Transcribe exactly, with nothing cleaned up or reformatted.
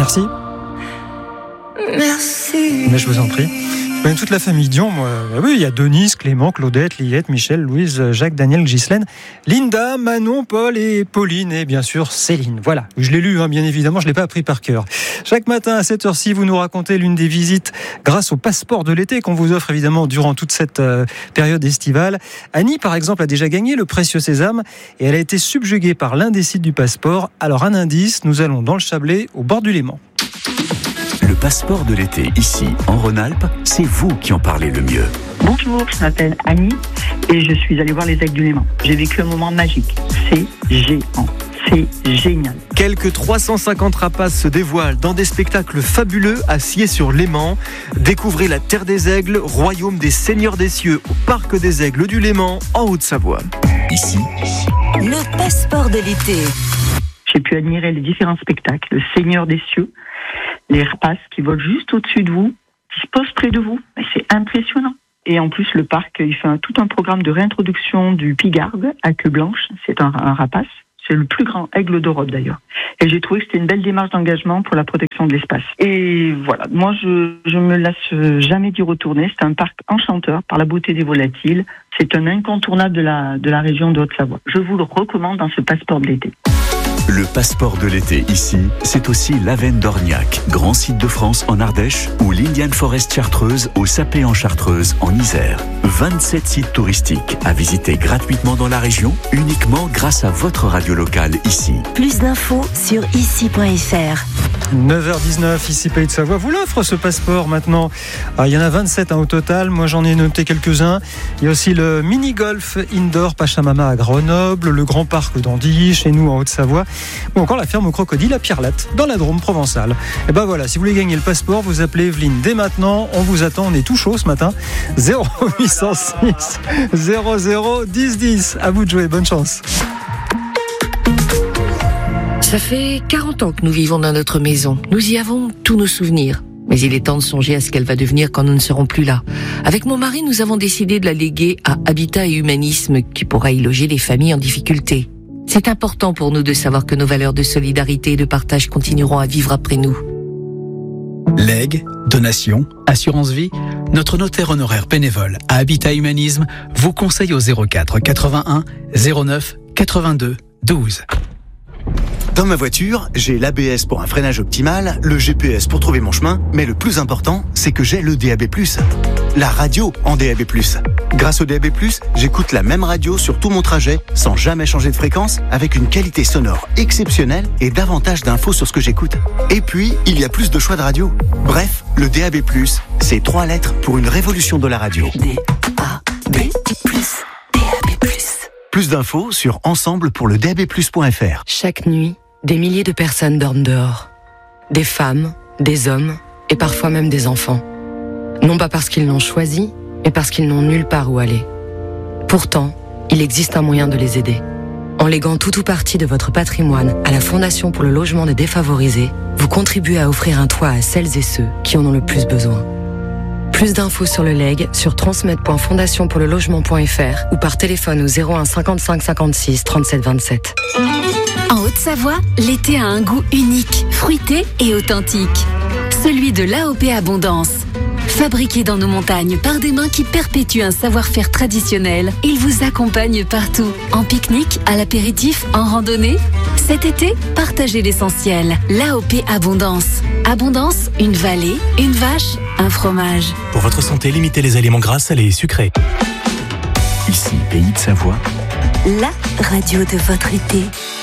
Merci. Merci. Mais je vous en prie. Je connais toute la famille Dion, moi. Ah oui, il y a Denise, Clément, Claudette, Liette, Michel, Louise, Jacques, Daniel, Ghislaine, Linda, Manon, Paul et Pauline, et bien sûr Céline. Voilà, je l'ai lu, hein, bien évidemment, je ne l'ai pas appris par cœur. Chaque matin à cette heure-ci, vous nous racontez l'une des visites grâce au passeport de l'été qu'on vous offre évidemment durant toute cette euh, période estivale. Annie, par exemple, a déjà gagné le précieux sésame et elle a été subjuguée par l'un des sites du passeport. Alors un indice, nous allons dans le Chablais, au bord du Léman. Le passeport de l'été, ici, en Rhône-Alpes, c'est vous qui en parlez le mieux. Bonjour, je m'appelle Annie et je suis allée voir les aigles du Léman. J'ai vécu un moment magique. C'est géant. C'est génial. Quelques trois cent cinquante rapaces se dévoilent dans des spectacles fabuleux à Sciez-sur-Léman. Découvrez la Terre des Aigles, royaume des seigneurs des cieux au Parc des Aigles du Léman, en Haute-Savoie. Ici, Le passeport de l'été. J'ai pu admirer les différents spectacles, le Seigneur des cieux, les rapaces qui volent juste au-dessus de vous, qui se posent près de vous. Et c'est impressionnant. Et en plus, le parc, il fait un, tout un programme de réintroduction du pigarde à queue blanche. C'est un, un rapace. C'est le plus grand aigle d'Europe d'ailleurs. Et j'ai trouvé que c'était une belle démarche d'engagement pour la protection de l'espace. Et voilà, moi je je me lasse jamais d'y retourner. C'est un parc enchanteur par la beauté des volatiles. C'est un incontournable de la de la région de Haute-Savoie. Je vous le recommande dans ce passeport de l'été. le passeport de l'été, ici, c'est aussi l'Avenne d'Orniac, grand site de France en Ardèche, ou l'Indian Forest Chartreuse au Sapé en Chartreuse en Isère. vingt-sept sites touristiques à visiter gratuitement dans la région, uniquement grâce à votre radio locale ici. Plus d'infos sur ici point f r. neuf heures dix-neuf, ici Pays de Savoie vous l'offre ce passeport maintenant. Ah, il y en a vingt-sept hein, au total, moi j'en ai noté quelques-uns. Il y a aussi le mini-golf indoor Pachamama à Grenoble, le grand parc d'Andilly chez nous en Haute-Savoie, ou encore la ferme au crocodile à Pierrelatte dans la Drôme provençale. Et ben voilà, si vous voulez gagner le passeport, vous appelez Evelyne dès maintenant, on vous attend, on est tout chaud ce matin. zéro huit cent six zéro zéro dix dix. À vous de jouer, bonne chance. Ça fait quarante ans que nous vivons dans notre maison. Nous y avons tous nos souvenirs. Mais il est temps de songer à ce qu'elle va devenir quand nous ne serons plus là. Avec mon mari, nous avons décidé de la léguer à Habitat et Humanisme, qui pourra y loger les familles en difficulté. C'est important pour nous de savoir que nos valeurs de solidarité et de partage continueront à vivre après nous. Legs, donations, assurance vie, notre notaire honoraire bénévole à Habitat Humanisme vous conseille au zéro quatre quatre-vingt-un zéro neuf quatre-vingt-deux douze. Dans ma voiture, j'ai l'A B S pour un freinage optimal, le G P S pour trouver mon chemin, mais le plus important, c'est que j'ai le D A B plus. La radio en D A B plus. Grâce au D A B plus, j'écoute la même radio sur tout mon trajet, sans jamais changer de fréquence, avec une qualité sonore exceptionnelle et davantage d'infos sur ce que j'écoute. Et puis, il y a plus de choix de radio. Bref, le D A B plus, c'est trois lettres pour une révolution de la radio. D A B plus. D A B plus. Plus d'infos sur ensemble pour le D A B plus point f r. Chaque nuit, des milliers de personnes dorment dehors. Des femmes, des hommes et parfois même des enfants. Non pas parce qu'ils l'ont choisi, mais parce qu'ils n'ont nulle part où aller. Pourtant, il existe un moyen de les aider. En léguant tout ou partie de votre patrimoine à la Fondation pour le logement des défavorisés, vous contribuez à offrir un toit à celles et ceux qui en ont le plus besoin. Plus d'infos sur le legs sur transmettre point fondation pour le logement point f r ou par téléphone au zéro un cinquante-cinq cinquante-six trente-sept vingt-sept. En Haute-Savoie, l'été a un goût unique, fruité et authentique. Celui de l'A O P Abondance. Fabriqué dans nos montagnes par des mains qui perpétuent un savoir-faire traditionnel, il vous accompagne partout. En pique-nique, à l'apéritif, en randonnée. Cet été, partagez l'essentiel. L'A O P Abondance. Abondance, une vallée, une vache, un fromage. Pour votre santé, limitez les aliments gras, salés et sucrés. Ici, Pays de Savoie. La radio de votre été.